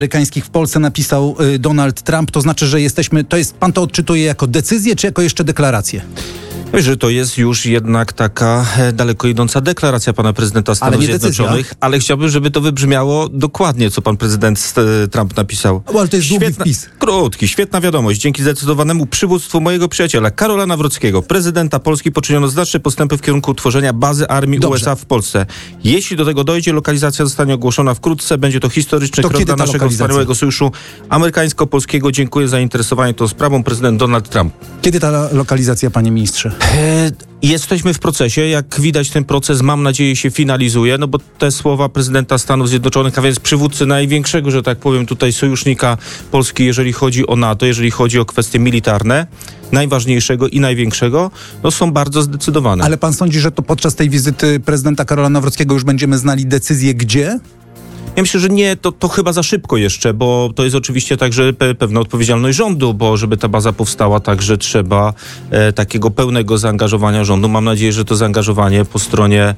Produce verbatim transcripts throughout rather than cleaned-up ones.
amerykańskich w Polsce napisał y, Donald Trump, to znaczy, że jesteśmy, to jest, pan to odczytuje jako decyzję, czy jako jeszcze deklarację? Że to jest już jednak taka daleko idąca deklaracja pana prezydenta Stanów ale Zjednoczonych, decyzja. ale chciałbym, żeby to wybrzmiało dokładnie, co pan prezydent Trump napisał. O, ale to jest długi Świetna, wpis. Krótki, świetna wiadomość. Dzięki zdecydowanemu przywództwu mojego przyjaciela Karola Nawrockiego, prezydenta Polski, poczyniono znaczne postępy w kierunku utworzenia bazy armii Dobrze. U S A w Polsce. Jeśli do tego dojdzie, lokalizacja zostanie ogłoszona wkrótce. Będzie to historyczny To krok kiedy dla ta naszego lokalizacja? wspaniałego sojuszu amerykańsko-polskiego. Dziękuję za zainteresowanie tą sprawą. Prezydent Donald Trump. Kiedy ta lokalizacja, panie ministrze? E, Jesteśmy w procesie. Jak widać, ten proces, mam nadzieję, się finalizuje, no bo te słowa prezydenta Stanów Zjednoczonych, a więc przywódcy największego, że tak powiem, tutaj sojusznika Polski, jeżeli chodzi o NATO, jeżeli chodzi o kwestie militarne, najważniejszego i największego, no są bardzo zdecydowane. Ale pan sądzi, że to podczas tej wizyty prezydenta Karola Nawrockiego już będziemy znali decyzję gdzie? Ja myślę, że nie, to, to chyba za szybko jeszcze, bo to jest oczywiście także pe, pewna odpowiedzialność rządu, bo żeby ta baza powstała, także trzeba e, takiego pełnego zaangażowania rządu. Mam nadzieję, że to zaangażowanie po stronie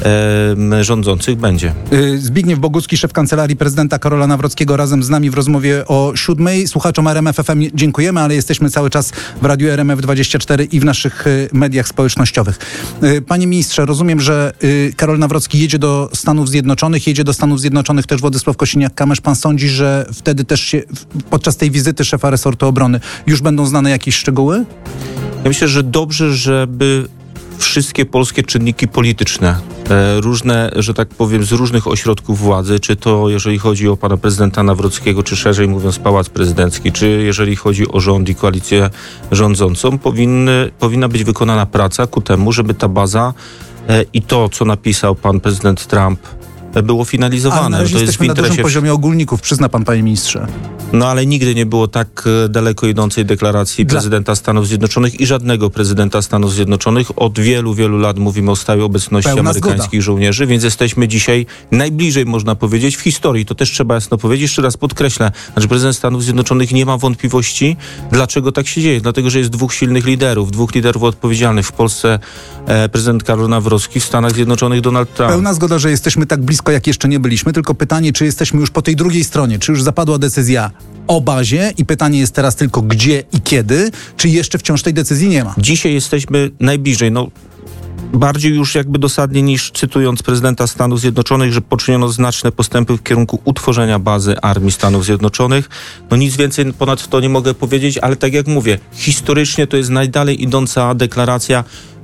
e, rządzących będzie. Yy, Zbigniew Bogucki, szef Kancelarii Prezydenta Karola Nawrockiego, razem z nami w rozmowie o siódmej. Słuchaczom R M F F M dziękujemy, ale jesteśmy cały czas w Radiu R M F dwadzieścia cztery i w naszych y, mediach społecznościowych. Yy, panie ministrze, rozumiem, że y, Karol Nawrocki jedzie do Stanów Zjednoczonych, jedzie do Stanów Zjednoczonych też Władysław Kosiniak-Kamysz. Pan sądzi, że wtedy też się, podczas tej wizyty szefa resortu obrony już będą znane jakieś szczegóły? Ja myślę, że dobrze, żeby wszystkie polskie czynniki polityczne, e, różne, że tak powiem, z różnych ośrodków władzy, czy to jeżeli chodzi o pana prezydenta Nawrockiego, czy szerzej mówiąc Pałac Prezydencki, czy jeżeli chodzi o rząd i koalicję rządzącą, powinny, powinna być wykonana praca ku temu, żeby ta baza e, i to, co napisał pan prezydent Trump, było finalizowane. Ale na razie to jest jesteśmy w na dużym interesie poziomie ogólników, przyzna pan, panie ministrze. No ale nigdy nie było tak e, daleko idącej deklaracji Dla... prezydenta Stanów Zjednoczonych i żadnego prezydenta Stanów Zjednoczonych. Od wielu, wielu lat mówimy o stałej obecności Pełna amerykańskich zgoda. żołnierzy, więc jesteśmy dzisiaj najbliżej, można powiedzieć, w historii. To też trzeba jasno powiedzieć. Jeszcze raz podkreślę, że prezydent Stanów Zjednoczonych nie ma wątpliwości, dlaczego tak się dzieje. Dlatego, że jest dwóch silnych liderów, dwóch liderów odpowiedzialnych. W Polsce e, prezydent Karol Nawrocki, w Stanach Zjednoczonych Donald Trump. Pełna zgoda, że jesteśmy tak blisko, jak jeszcze nie byliśmy. Tylko pytanie, czy jesteśmy już po tej drugiej stronie? Czy już zapadła decyzja o bazie i pytanie jest teraz tylko gdzie i kiedy? Czy jeszcze wciąż tej decyzji nie ma? Dzisiaj jesteśmy najbliżej. No, bardziej już jakby dosadnie niż cytując prezydenta Stanów Zjednoczonych, że poczyniono znaczne postępy w kierunku utworzenia bazy Armii Stanów Zjednoczonych. No nic więcej ponad to nie mogę powiedzieć, ale tak jak mówię, historycznie to jest najdalej idąca deklaracja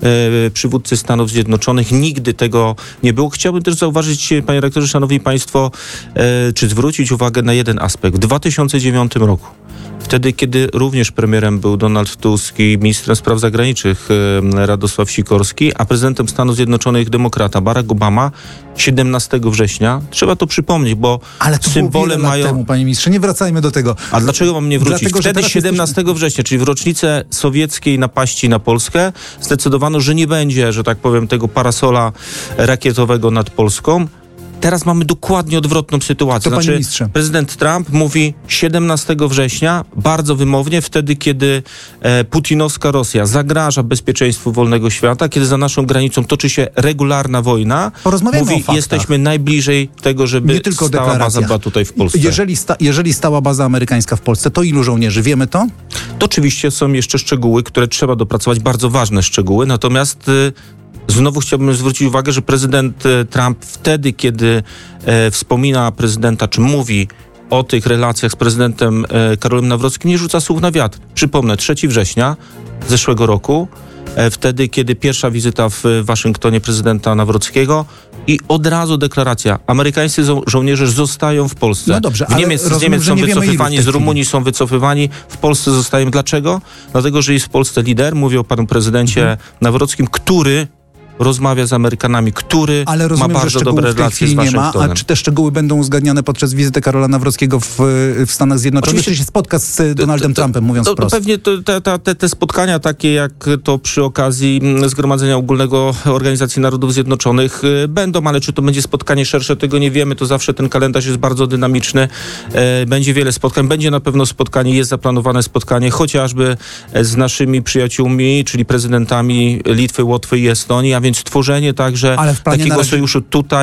e, przywódcy Stanów Zjednoczonych. Nigdy tego nie było. Chciałbym też zauważyć, panie rektorze, szanowni państwo, e, czy zwrócić uwagę na jeden aspekt. W dwa tysiące dziewiątym roku, wtedy, kiedy również premierem był Donald Tusk i ministrem spraw zagranicznych e, Radosław Sikorski, a prezydentem Stanów Zjednoczonych demokrata Barack Obama siedemnastego września, trzeba to przypomnieć, bo Ale to symbole było wiele mają... lat temu, panie ministrze, nie wracajmy do tego. A dlaczego mam nie wrócić? Dlatego, że Wtedy teraz siedemnastego września, czyli w rocznicę sowieckiej napaści na Polskę, zdecydowano, że nie będzie, że tak powiem, tego parasola rakietowego nad Polską. Teraz mamy dokładnie odwrotną sytuację. To, panie znaczy, ministrze. prezydent Trump mówi siedemnastego września, bardzo wymownie, wtedy, kiedy e, putinowska Rosja zagraża bezpieczeństwu wolnego świata, kiedy za naszą granicą toczy się regularna wojna, Porozmawiamy mówi, o faktach. jesteśmy najbliżej tego, żeby Nie tylko stała baza deklaracjach. była tutaj w Polsce. Jeżeli, sta, jeżeli stała baza amerykańska w Polsce, to ilu żołnierzy? Wiemy to? To oczywiście są jeszcze szczegóły, które trzeba dopracować, bardzo ważne szczegóły, natomiast y, znowu chciałbym zwrócić uwagę, że prezydent y, Trump wtedy, kiedy y, wspomina prezydenta, czy mówi o tych relacjach z prezydentem y, Karolem Nawrockim, nie rzuca słów na wiatr. Przypomnę, trzeciego września zeszłego roku, y, wtedy, kiedy pierwsza wizyta w y, Waszyngtonie prezydenta Nawrockiego i od razu deklaracja. Amerykańscy żo- żołnierze zostają w Polsce. No dobrze, w ale Niemiec, z rozumiem, Niemiec że są nie wiemy, ilu w wycofywani, tej z Rumunii są wycofywani, w Polsce zostają. Dlaczego? Dlatego, że jest w Polsce lider, mówię o panu prezydencie Mhm. Nawrockim, który rozmawia z Amerykanami, który Ale rozumiem, ma bardzo że szczegółów dobre w tej relacje z chwili nie ma, Waszyngtonem. a czy te szczegóły będą uzgadniane podczas wizyty Karola Nawrockiego w, w Stanach Zjednoczonych? Oczywiście- Czy się spotka z Donaldem To- to- Trumpem, mówiąc to, to wprost? pewnie to, te, te, te, te spotkania takie jak to przy okazji mm, Zgromadzenia Ogólnego Organizacji Narodów Zjednoczonych y, będą, ale czy to będzie spotkanie szersze, tego nie wiemy. To zawsze ten kalendarz jest bardzo dynamiczny. E, będzie wiele spotkań. Będzie na pewno spotkanie, jest zaplanowane spotkanie chociażby z naszymi przyjaciółmi, czyli prezydentami Litwy, Łotwy i Estonii, a więc tworzenie także Ale w planie na takiego razie- sojuszu tutaj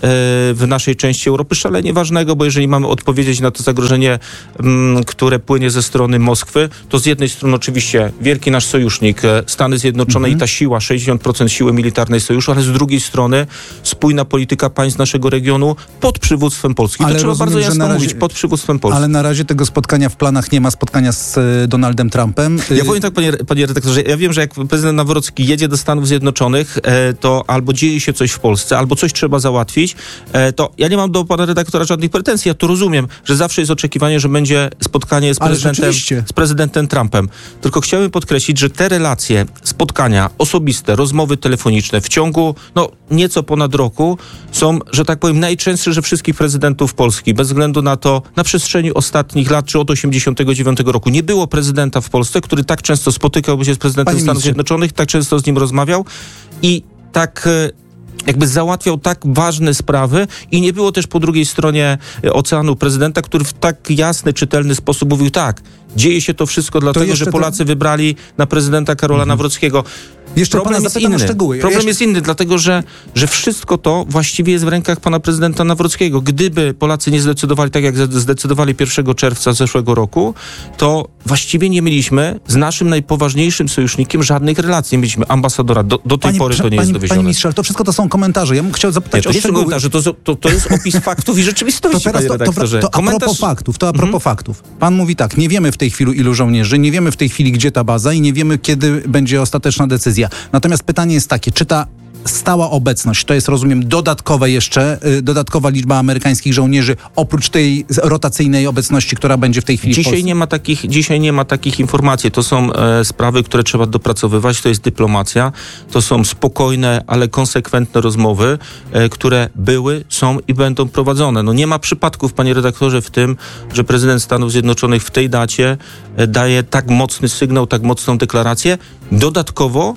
w naszej części Europy szalenie ważnego, bo jeżeli mamy odpowiedzieć na to zagrożenie, które płynie ze strony Moskwy, to z jednej strony oczywiście wielki nasz sojusznik, Stany Zjednoczone mhm. i ta siła, sześćdziesiąt procent siły militarnej sojuszu, ale z drugiej strony spójna polityka państw naszego regionu pod przywództwem Polski. Ale to trzeba rozumiem, bardzo jasno razie, mówić, pod przywództwem Polski. Ale na razie tego spotkania w planach nie ma, spotkania z Donaldem Trumpem. Ja powiem tak, panie, panie redaktorze, ja wiem, że jak prezydent Nawrocki jedzie do Stanów Zjednoczonych, to albo dzieje się coś w Polsce, albo coś trzeba załatwić, to ja nie mam do pana redaktora żadnych pretensji. Ja to rozumiem, że zawsze jest oczekiwanie, że będzie spotkanie z prezydentem, z prezydentem Trumpem. Tylko chciałbym podkreślić, że te relacje, spotkania osobiste, rozmowy telefoniczne w ciągu no, nieco ponad roku są, że tak powiem, najczęstsze ze wszystkich prezydentów Polski. Bez względu na to, na przestrzeni ostatnich lat, czy od osiemdziesiątego dziewiątego roku nie było prezydenta w Polsce, który tak często spotykałby się z prezydentem Panie Stanów ministrze. Zjednoczonych, tak często z nim rozmawiał i tak jakby załatwiał tak ważne sprawy i nie było też po drugiej stronie oceanu prezydenta, który w tak jasny, czytelny sposób mówił tak, dzieje się to wszystko dlatego, że Polacy to... wybrali na prezydenta Karola mhm. Nawrockiego. Jeszcze Problem pana jest zapytam inny. o szczegóły. Problem Jeszcze... jest inny, dlatego że, że wszystko to właściwie jest w rękach pana prezydenta Nawrockiego. Gdyby Polacy nie zdecydowali tak, jak zdecydowali pierwszego czerwca zeszłego roku, to właściwie nie mieliśmy z naszym najpoważniejszym sojusznikiem żadnych relacji. Nie mieliśmy ambasadora. Do, do tej Panie, pory to nie panie, jest dowiezione. Panie ministrze, ale to wszystko to są komentarze. Ja bym chciał zapytać nie, to o nie szczegóły. są komentarze, to, to, to jest opis faktów i rzeczywistości, to teraz panie to, to, redaktorze. to, to a Komentarz... propos faktów, to a propos mhm. faktów. Pan mówi tak, nie wiemy w tej chwili ilu żołnierzy, nie wiemy w tej chwili gdzie ta baza i nie wiemy kiedy będzie ostateczna decyzja. Natomiast pytanie jest takie, czy ta stała obecność, to jest, rozumiem, dodatkowe jeszcze, y, dodatkowa liczba amerykańskich żołnierzy, oprócz tej rotacyjnej obecności, która będzie w tej chwili dzisiaj w Polsce? nie ma takich, dzisiaj nie ma takich informacji. To są e, sprawy, które trzeba dopracowywać. To jest dyplomacja. To są spokojne, ale konsekwentne rozmowy, e, które były, są i będą prowadzone. No nie ma przypadków, panie redaktorze, w tym, że prezydent Stanów Zjednoczonych w tej dacie e, daje tak mocny sygnał, tak mocną deklarację. Dodatkowo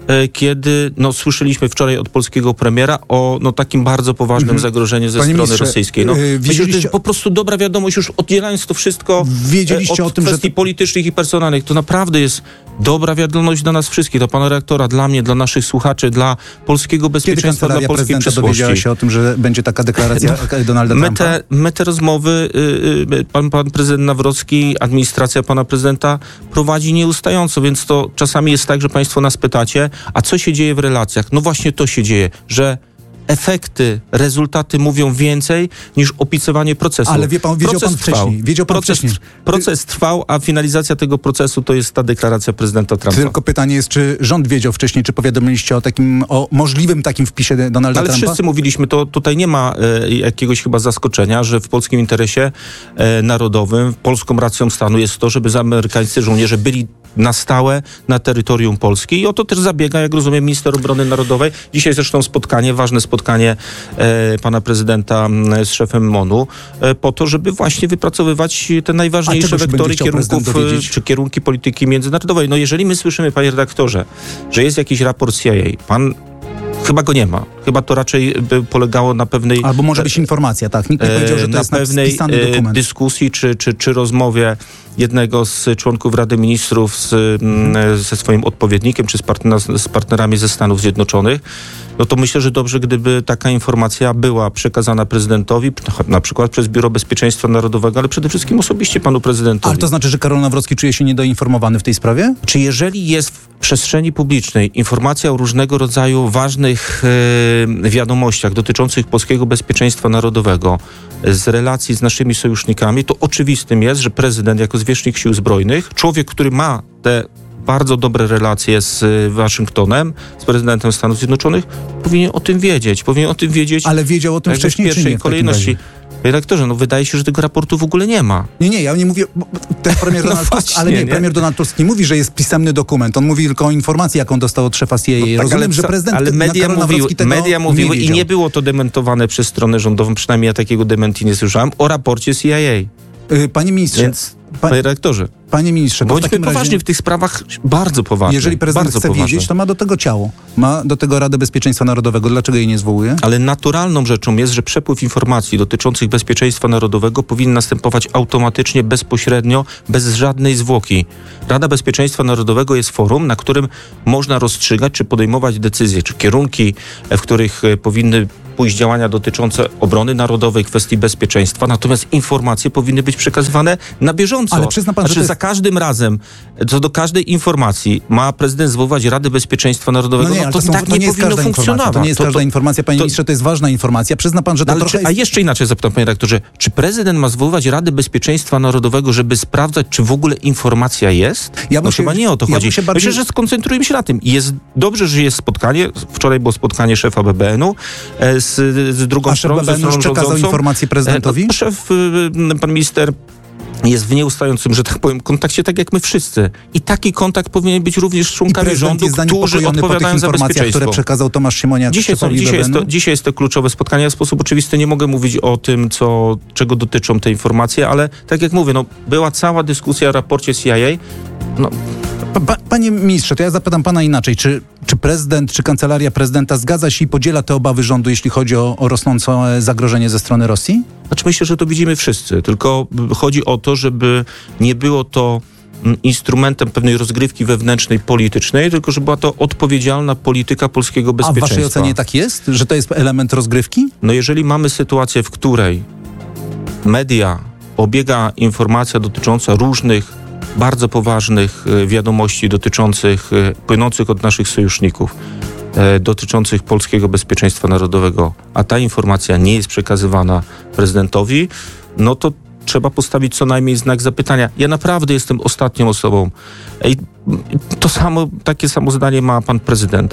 kiedy no, słyszeliśmy wczoraj od polskiego premiera o no, takim bardzo poważnym mm-hmm. zagrożeniu ze Panie strony ministrze, rosyjskiej. No, yy, myślę, że to jest po prostu dobra wiadomość, już oddzielając to wszystko wiedzieliście od o tym, kwestii że... politycznych i personalnych. To naprawdę jest dobra wiadomość dla nas wszystkich, dla pana redaktora, dla mnie, dla naszych słuchaczy, dla polskiego bezpieczeństwa, dla polskiej przyszłości. Dowiedziała się o tym, że będzie taka deklaracja no, Donalda my Trumpa? Te, my te rozmowy, yy, pan, pan prezydent Nawrocki, administracja pana prezydenta prowadzi nieustająco, więc to czasami jest tak, że państwo nas pytacie, a co się dzieje w relacjach? No właśnie to się dzieje, że efekty, rezultaty mówią więcej niż opisywanie procesu. Ale wie pan, wiedział proces pan wcześniej. Trwał. Wiedział pan proces, wcześniej. proces trwał, a finalizacja tego procesu to jest ta deklaracja prezydenta Trumpa. Tylko pytanie jest, czy rząd wiedział wcześniej, czy powiadomiliście o takim, o możliwym takim wpisie Donalda Ale Trumpa? Ale wszyscy mówiliśmy, to tutaj nie ma e, jakiegoś chyba zaskoczenia, że w polskim interesie e, narodowym, polską racją stanu jest to, żeby amerykańscy żołnierze byli na stałe na terytorium Polski i o to też zabiega, jak rozumiem, minister obrony narodowej. Dzisiaj zresztą spotkanie, ważne spotkanie e, pana prezydenta m, z szefem MONU e, po to, żeby właśnie wypracowywać te najważniejsze wektory kierunków, czy kierunki polityki międzynarodowej. No jeżeli my słyszymy, panie redaktorze, że jest jakiś raport C I A, pan chyba go nie ma. Chyba to raczej by polegało na pewnej... Albo może być informacja, tak? Nikt nie powiedział, że to na jest pewnej spisany dokument. dyskusji czy, czy, czy rozmowie jednego z członków Rady Ministrów z, hmm. ze swoim odpowiednikiem, czy z, partner, z partnerami ze Stanów Zjednoczonych, no to myślę, że dobrze, gdyby taka informacja była przekazana prezydentowi, na przykład przez Biuro Bezpieczeństwa Narodowego, ale przede wszystkim osobiście panu prezydentowi. Ale to znaczy, że Karol Nawrocki czuje się niedoinformowany w tej sprawie? Czy jeżeli jest w przestrzeni publicznej informacja o różnego rodzaju ważnych e, wiadomościach dotyczących polskiego bezpieczeństwa narodowego z relacji z naszymi sojusznikami, to oczywistym jest, że prezydent jako zwierzchnik sił zbrojnych, człowiek, który ma te bardzo dobre relacje z Waszyngtonem, z prezydentem Stanów Zjednoczonych, powinien o tym wiedzieć. Powinien o tym wiedzieć. Ale wiedział o tym wcześniej, w pierwszej czy nie, kolejności. Panie redaktorze, no wydaje się, że tego raportu w ogóle nie ma. Nie, nie, ja nie mówię, ten premier Donald no Tusk, właśnie, ale nie, nie, premier Donald Tusk nie mówi, że jest pisemny dokument. On mówi tylko o informacji, jaką dostał od szefa C I A. No tak, Rozumiem, ale, że prezydent ale media, Karol mówiły, tego media mówiły nie i nie było to dementowane przez stronę rządową, przynajmniej ja takiego dementi nie słyszałem, o raporcie C I A. Yy, panie ministrze, Więc, panie redaktorze, Panie ministrze, bądźmy w takim poważni razie, w tych sprawach, bardzo poważnie. Jeżeli prezydent bardzo chce poważnie. wiedzieć, to ma do tego ciało. Ma do tego Radę Bezpieczeństwa Narodowego. Dlaczego jej nie zwołuje? Ale naturalną rzeczą jest, że przepływ informacji dotyczących bezpieczeństwa narodowego powinien następować automatycznie, bezpośrednio, bez żadnej zwłoki. Rada Bezpieczeństwa Narodowego jest forum, na którym można rozstrzygać, czy podejmować decyzje, czy kierunki, w których powinny pójść działania dotyczące obrony narodowej, kwestii bezpieczeństwa, natomiast informacje powinny być przekazywane na bieżąco. Ale przyzna pan, znaczy, że to jest... za każdym razem, co do każdej informacji ma prezydent zwołać Radę Bezpieczeństwa Narodowego, no, nie, no to to są, tak to nie, nie powinno funkcjonować. To nie jest to, każda to, informacja, panie to, ministrze, to jest ważna informacja. Przyzna pan, że to ale trochę czy, jest... A jeszcze inaczej zapytam, panie redaktorze, czy prezydent ma zwoływać Radę Bezpieczeństwa Narodowego, żeby sprawdzać, czy w ogóle informacja jest? Ja no się, chyba nie o to ja chodzi. się bardziej... Myślę, że skoncentrujmy się na tym. Jest dobrze, że jest spotkanie. Wczoraj było spotkanie szefa B B N-u z, z drugą A szef B B N-u już przekazał informację prezydentowi? No, szef, pan minister jest w nieustającym, że tak powiem, kontakcie, tak jak my wszyscy. I taki kontakt powinien być również z członkami rządu, którzy odpowiadają za bezpieczeństwo. Które przekazał Tomasz Siemoniak. Dzisiaj, są, dzisiaj, jest to, dzisiaj jest to kluczowe spotkanie. Ja w sposób oczywisty nie mogę mówić o tym, co, czego dotyczą te informacje, ale tak jak mówię, no, była cała dyskusja o raporcie C I A. No, Pa, panie ministrze, to ja zapytam pana inaczej. Czy, czy prezydent, czy kancelaria prezydenta zgadza się i podziela te obawy rządu, jeśli chodzi o, o rosnące zagrożenie ze strony Rosji? Znaczy myślę, że to widzimy wszyscy, tylko chodzi o to, żeby nie było to instrumentem pewnej rozgrywki wewnętrznej, politycznej, tylko żeby była to odpowiedzialna polityka polskiego bezpieczeństwa. A w waszej ocenie tak jest? Że to jest element rozgrywki? No jeżeli mamy sytuację, w której media obiega informacja dotycząca różnych bardzo poważnych wiadomości dotyczących, płynących od naszych sojuszników, dotyczących polskiego bezpieczeństwa narodowego, a ta informacja nie jest przekazywana prezydentowi, no to trzeba postawić co najmniej znak zapytania. Ja naprawdę jestem ostatnią osobą. I to samo, takie samo zdanie ma pan prezydent.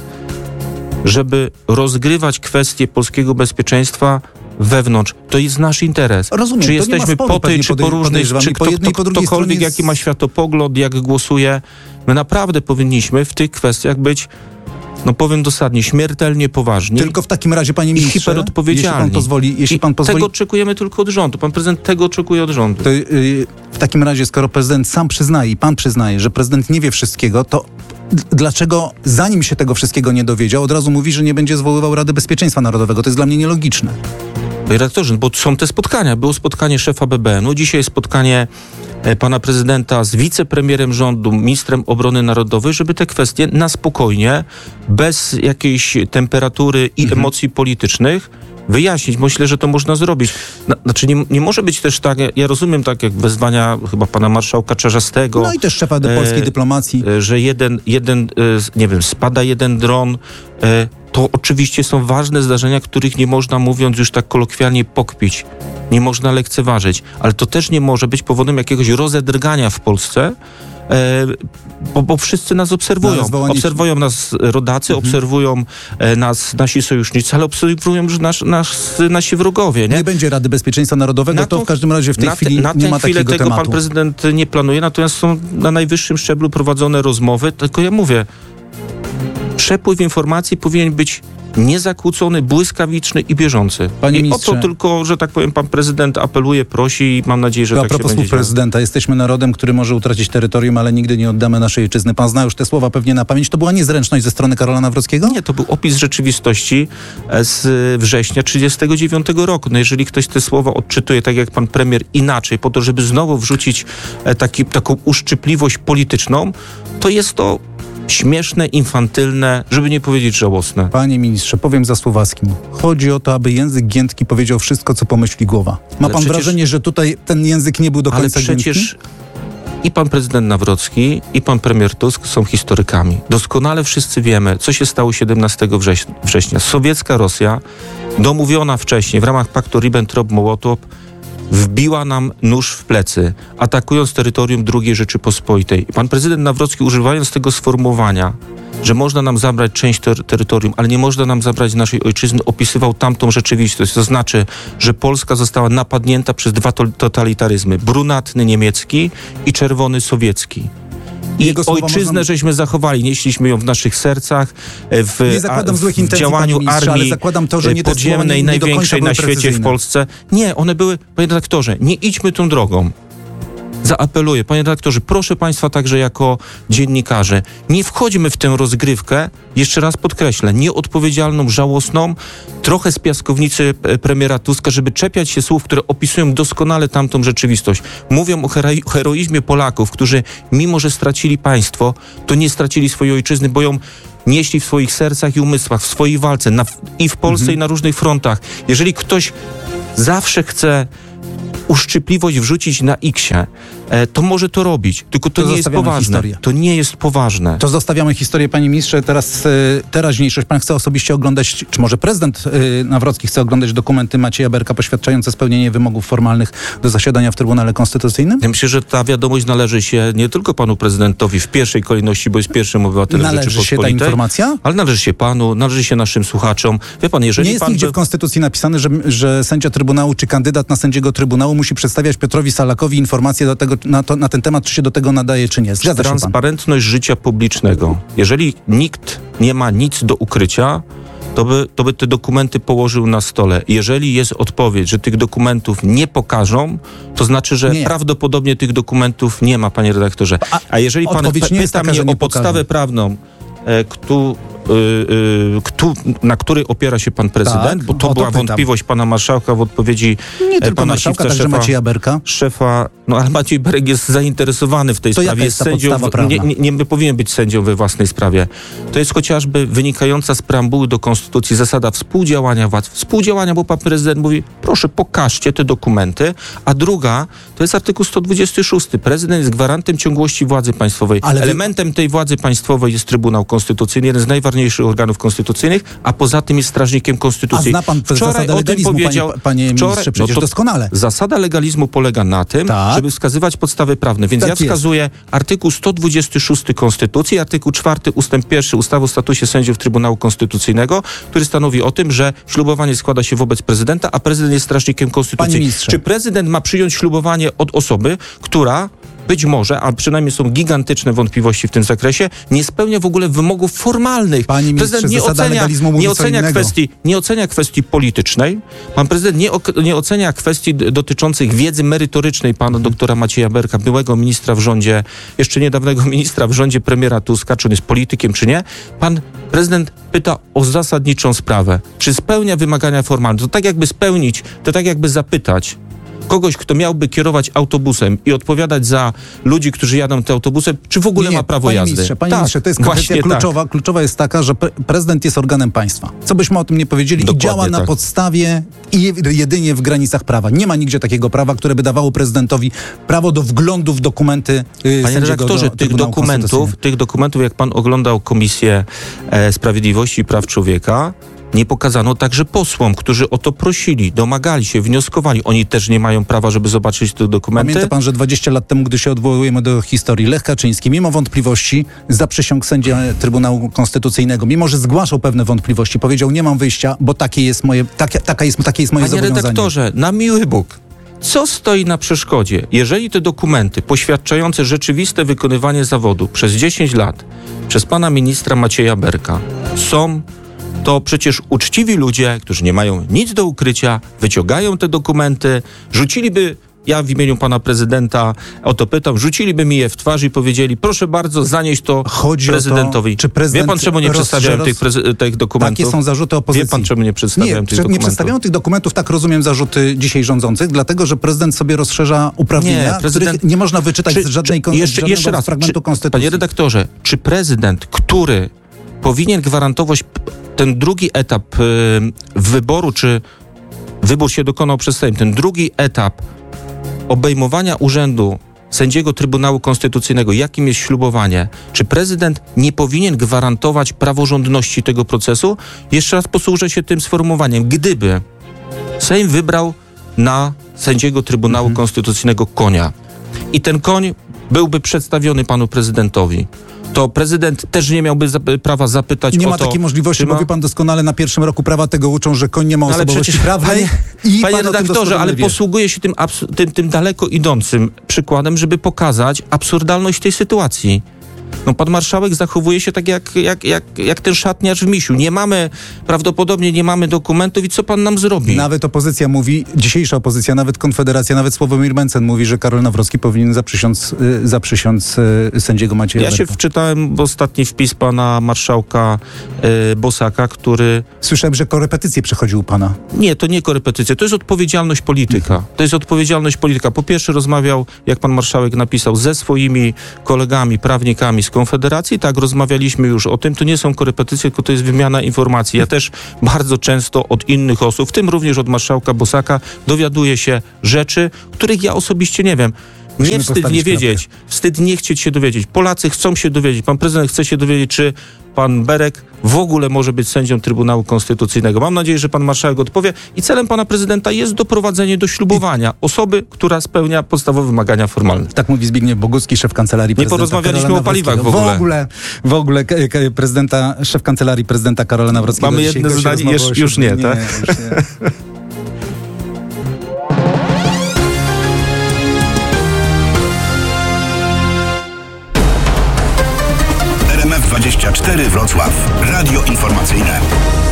Żeby rozgrywać kwestie polskiego bezpieczeństwa wewnątrz. To jest nasz interes. Rozumiem, czy jesteśmy po tej, czy po różnej, czy kto, po jednej, kto, po drugiej ktokolwiek, jest... jaki ma światopogląd, jak głosuje. My naprawdę powinniśmy w tych kwestiach być, no powiem dosadnie, śmiertelnie poważni. Tylko w takim razie, panie ministrze, hiperodpowiedzialni. jeśli pan pozwoli... Jeśli pan pozwoli... Tego oczekujemy tylko od rządu. Pan prezydent tego oczekuje od rządu. To, yy, w takim razie, skoro prezydent sam przyznaje i pan przyznaje, że prezydent nie wie wszystkiego, to dlaczego, zanim się tego wszystkiego nie dowiedział, od razu mówi, że nie będzie zwoływał Rady Bezpieczeństwa Narodowego? To jest dla mnie nielogiczne. Panie redaktorze, bo są te spotkania. Było spotkanie szefa B B N-u, dzisiaj jest spotkanie pana prezydenta z wicepremierem rządu, ministrem obrony narodowej, żeby te kwestie na spokojnie, bez jakiejś temperatury i mhm. emocji politycznych wyjaśnić. Myślę, że to można zrobić. Znaczy nie, nie może być też tak, ja rozumiem tak jak wezwania chyba pana marszałka Czarzastego. No i też szefa do polskiej e, dyplomacji. Że jeden, jeden e, nie wiem, spada jeden dron. E, to oczywiście są ważne zdarzenia, których nie można, mówiąc już tak kolokwialnie, pokpić. Nie można lekceważyć. Ale to też nie może być powodem jakiegoś rozedrgania w Polsce, E, bo, bo wszyscy nas obserwują. No, obserwują nas rodacy, mhm. obserwują e, nas nasi sojusznicy, ale obserwują już nasz, nasz, nasi wrogowie. Nie? nie będzie Rady Bezpieczeństwa Narodowego, na to, to w każdym razie w tej na chwili te, na nie ma chwilę takiego tego tematu. pan prezydent nie planuje, natomiast są na najwyższym szczeblu prowadzone rozmowy, tylko ja mówię, przepływ informacji powinien być niezakłócony, błyskawiczny i bieżący. Panie I ministrze, o to tylko, że tak powiem, pan prezydent apeluje, prosi i mam nadzieję, że to tak się będzie. A propos słów prezydenta, jesteśmy narodem, który może utracić terytorium, ale nigdy nie oddamy naszej ojczyzny. Pan zna już te słowa pewnie na pamięć. To była niezręczność ze strony Karola Nawrockiego? Nie, to był opis rzeczywistości z września trzydziestego dziewiątego roku. No jeżeli ktoś te słowa odczytuje, tak jak pan premier, inaczej, po to, żeby znowu wrzucić taki, taką uszczypliwość polityczną, to jest to śmieszne, infantylne, żeby nie powiedzieć żałosne. Panie ministrze, powiem za słowackim. Chodzi o to, aby język giętki powiedział wszystko, co pomyśli głowa. Ma Ale pan przecież, wrażenie, że tutaj ten język nie był do końca ale przecież giętki? I pan prezydent Nawrocki, i pan premier Tusk są historykami. Doskonale wszyscy wiemy, co się stało siedemnastego września. Sowiecka Rosja, domówiona wcześniej w ramach paktu Ribbentrop-Mołotow, wbiła nam nóż w plecy, atakując terytorium drugiej Rzeczypospolitej. I pan prezydent Nawrocki, używając tego sformułowania, że można nam zabrać część ter- terytorium, ale nie można nam zabrać naszej ojczyzny, opisywał tamtą rzeczywistość. To znaczy, że Polska została napadnięta przez dwa to- totalitaryzmy. Brunatny niemiecki i czerwony sowiecki. I ojczyznę można... żeśmy zachowali, nieśliśmy ją w naszych sercach, w, nie zakładam a, złych w intencji, działaniu ministrze, armii ale zakładam to, że nie podziemnej, nie, nie największej na świecie precyzyjne. w Polsce. Nie, one były, panie redaktorze, nie idźmy tą drogą. zaapeluję, panie redaktorze, proszę państwa także jako dziennikarze, nie wchodźmy w tę rozgrywkę, jeszcze raz podkreślę, nieodpowiedzialną, żałosną, trochę z piaskownicy premiera Tuska, żeby czepiać się słów, które opisują doskonale tamtą rzeczywistość. Mówią o hero- heroizmie Polaków, którzy mimo, że stracili państwo, to nie stracili swojej ojczyzny, bo ją nieśli w swoich sercach i umysłach, w swojej walce na, i w Polsce, mhm. i na różnych frontach. Jeżeli ktoś zawsze chce uszczypliwość wrzucić na X-ie, e, to może to robić. Tylko to, to nie jest poważne. Historię. To nie jest poważne. To zostawiamy historię, panie ministrze. Teraz e, teraźniejszość. Pan chce osobiście oglądać, czy może prezydent e, Nawrocki chce oglądać dokumenty Macieja Berka poświadczające spełnienie wymogów formalnych do zasiadania w Trybunale Konstytucyjnym? Ja myślę, że ta wiadomość należy się nie tylko panu prezydentowi w pierwszej kolejności, bo jest pierwszym obywatelem Rzeczypospolitej. Należy się ta informacja? Ale należy się panu, należy się naszym słuchaczom. Wie pan, jeżeli nie jest pan nigdzie by... w Konstytucji napisane, że, że sędzia Trybunału czy kandydat na sędziego Trybunału musi przedstawiać Piotrowi Salakowi informacje do tego, na, to, na ten temat, czy się do tego nadaje, czy nie. Zgadza się pan? Transparentność życia publicznego. Jeżeli nikt nie ma nic do ukrycia, to by, to by te dokumenty położył na stole. Jeżeli jest odpowiedź, że tych dokumentów nie pokażą, to znaczy, że nie. prawdopodobnie tych dokumentów nie ma, panie redaktorze. A, A jeżeli pan p- pyta mnie o podstawę prawną, e, kto, y, y, kto, na której opiera się pan prezydent, tak, bo to była to wątpliwość pana marszałka w odpowiedzi nie tylko pana marszałka, Siwca, także szefa, Macieja Berka. Szefa, no ale Maciej Berek jest zainteresowany w tej to sprawie. Jest sędzią, nie, nie, nie powinien być sędzią we własnej sprawie. To jest chociażby wynikająca z preambuły do Konstytucji zasada współdziałania władz. Współdziałania, bo pan prezydent mówi, proszę pokażcie te dokumenty, a druga, to jest artykuł sto dwudziesty szósty. Prezydent jest gwarantem ciągłości władzy państwowej. Ale elementem tej władzy państwowej jest Trybunał Konstytucyjny, jeden z najważniejszych organów konstytucyjnych, a poza tym jest strażnikiem konstytucji. A zna pan wczoraj zasadę legalizmu, powiedział, panie, panie wczoraj, ministrze, przecież no to doskonale. Zasada legalizmu polega na tym, tak. żeby wskazywać podstawy prawne. Więc tak ja wskazuję jest. artykuł sto dwudziesty szósty Konstytucji, artykuł czwarty ustęp pierwszy ustawy o statusie sędziów Trybunału Konstytucyjnego, który stanowi o tym, że ślubowanie składa się wobec prezydenta, a prezydent jest strażnikiem konstytucji. Czy prezydent ma przyjąć ślubowanie od osoby, która być może, a przynajmniej są gigantyczne wątpliwości w tym zakresie, nie spełnia w ogóle wymogów formalnych. Panie prezydent nie ocenia, nie, ocenia kwestii, nie ocenia kwestii politycznej. Pan prezydent nie, nie ocenia kwestii dotyczących wiedzy merytorycznej pana doktora Macieja Berka, byłego ministra w rządzie, jeszcze niedawnego ministra w rządzie premiera Tuska, czy on jest politykiem, czy nie. Pan prezydent pyta o zasadniczą sprawę. Czy spełnia wymagania formalne? To tak jakby spełnić, to tak jakby zapytać kogoś, kto miałby kierować autobusem i odpowiadać za ludzi, którzy jadą tym autobusem, czy w ogóle nie, nie, ma prawo panie jazdy? Ministrze, panie tak, ministrze, to jest kwestia kluczowa. Tak. Kluczowa jest taka, że pre- prezydent jest organem państwa. Co byśmy o tym nie powiedzieli, i działa tak. na podstawie i jedynie w granicach prawa. Nie ma nigdzie takiego prawa, które by dawało prezydentowi prawo do wglądu w dokumenty yy, Panie redaktorze, tych dokumentów, tych dokumentów, jak pan oglądał Komisję e, Sprawiedliwości i Praw Człowieka, nie pokazano także posłom, którzy o to prosili, domagali się, wnioskowali. Oni też nie mają prawa, żeby zobaczyć te dokumenty. Pamięta pan, że dwadzieścia lat temu, gdy się odwołujemy do historii, Lech Kaczyński, mimo wątpliwości, zaprzysiągł sędzia Trybunału Konstytucyjnego, mimo że zgłaszał pewne wątpliwości, powiedział, nie mam wyjścia, bo takie jest moje, tak, taka jest, takie jest moje Panie zobowiązanie. Panie redaktorze, na miły Bóg, co stoi na przeszkodzie? Jeżeli te dokumenty poświadczające rzeczywiste wykonywanie zawodu przez dziesięć lat przez pana ministra Macieja Berka są, to przecież uczciwi ludzie, którzy nie mają nic do ukrycia, wyciągają te dokumenty, rzuciliby, ja w imieniu pana prezydenta o to pytam, rzuciliby mi je w twarz i powiedzieli, proszę bardzo, zanieść to Chodzi prezydentowi. O to, czy prezydent Wie pan, czemu nie roz, przedstawiają roz... tych, prezy- tych dokumentów? Takie są zarzuty opozycji. Wie pan, czemu nie przedstawiają nie, tych dokumentów? Nie przedstawiają tych dokumentów, tak rozumiem zarzuty dzisiaj rządzących, dlatego, że prezydent sobie rozszerza uprawnienia, nie, prezydent... których nie można wyczytać czy, z żadnej czy, jeszcze, jeszcze raz, fragmentu czy, konstytucji. Panie redaktorze, czy prezydent, który powinien gwarantować ten drugi etap y, wyboru, czy wybór się dokonał przez Sejm, ten drugi etap obejmowania urzędu sędziego Trybunału Konstytucyjnego, jakim jest ślubowanie, czy prezydent nie powinien gwarantować praworządności tego procesu? Jeszcze raz posłużę się tym sformułowaniem. Gdyby Sejm wybrał na sędziego Trybunału mhm. Konstytucyjnego konia i ten koń byłby przedstawiony panu prezydentowi, to prezydent też nie miałby zap- prawa zapytać nie o to... Nie ma takiej możliwości, ma... bo wie pan doskonale, na pierwszym roku prawa tego uczą, że koń nie ma no, osobowości przecież, prawnej. Panie, i panie redaktorze, ale wie. posługuje się tym, abs- tym, tym daleko idącym przykładem, żeby pokazać absurdalność tej sytuacji. No pan marszałek zachowuje się tak jak, jak, jak, jak ten szatniarz w misiu. Nie mamy, prawdopodobnie nie mamy dokumentów i co pan nam zrobi? Nawet opozycja mówi, dzisiejsza opozycja, nawet Konfederacja, nawet Sławomir Mencen mówi, że Karol Nawrocki powinien zaprzysiąc, y, zaprzysiąc y, sędziego Macieja Ja się Berka. wczytałem w ostatni wpis pana marszałka y, Bosaka, który... Słyszałem, że korepetycje przechodził u pana. Nie, to nie korepetycja, to jest odpowiedzialność polityka. To jest odpowiedzialność polityka. Po pierwsze rozmawiał, jak pan marszałek napisał, ze swoimi kolegami, prawnikami z Konfederacji. Tak, rozmawialiśmy już o tym. To nie są korepetycje, tylko to jest wymiana informacji. Ja też bardzo często od innych osób, w tym również od marszałka Bosaka, dowiaduję się rzeczy, których ja osobiście nie wiem. Musimy Nie wstyd nie wiedzieć, wstyd nie chcieć się dowiedzieć. Polacy chcą się dowiedzieć, pan prezydent chce się dowiedzieć, czy pan Berek w ogóle może być sędzią Trybunału Konstytucyjnego. Mam nadzieję, że pan marszałek odpowie i celem pana prezydenta jest doprowadzenie do ślubowania osoby, która spełnia podstawowe wymagania formalne. Tak mówi Zbigniew Bogucki, szef Kancelarii Prezydenta Nie porozmawialiśmy Karola o paliwach Nawrockiego. w ogóle. W ogóle, w ogóle k- k- prezydenta, szef Kancelarii Prezydenta Karola Nawrockiego. Mamy dzisiaj jedno gości zdanie, rozmowy o już- już siódmej. nie, tak? Już nie. R M F dwadzieścia cztery Wrocław. Radio informacyjne.